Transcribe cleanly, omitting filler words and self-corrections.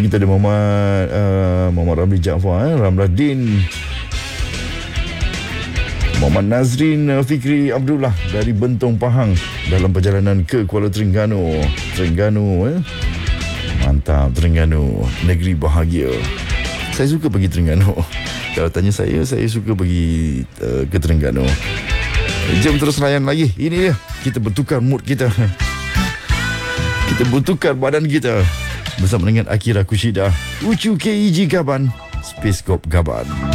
kita ada Muhammad Ramli Jaafar, Ramladin, Muhammad Nazrin Fikri Abdullah dari Bentong Pahang dalam perjalanan ke Kuala Terengganu. Mantap, Terengganu, negeri bahagia. Saya suka pergi Terengganu. Kalau tanya saya suka pergi ke Terengganu. Jom terus layan lagi. Ini dia, kita bertukar mood kita. Kita bertukar badan kita bersama dengan Akira Kushida, Uchu KEG Gaban, Space Corp Gaban.